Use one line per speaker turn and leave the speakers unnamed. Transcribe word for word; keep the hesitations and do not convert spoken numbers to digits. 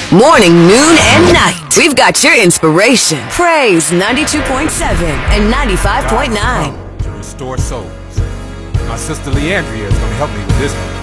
Morning, noon, and night. We've got your inspiration. Praise ninety-two point seven and ninety-five point nine.
To restore souls. My sister Leandria is going to help me with this one.